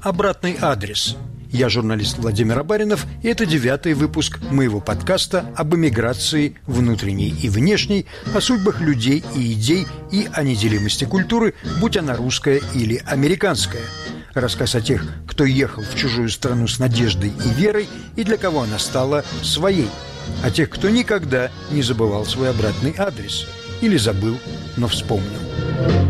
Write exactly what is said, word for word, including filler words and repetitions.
«Обратный адрес». Я журналист Владимир Абаринов, и это девятый выпуск моего подкаста об эмиграции внутренней и внешней, о судьбах людей и идей и о неделимости культуры, будь она русская или американская. Рассказ о тех, кто ехал в чужую страну с надеждой и верой, и для кого она стала своей. О тех, кто никогда не забывал свой обратный адрес. Или забыл, но вспомнил.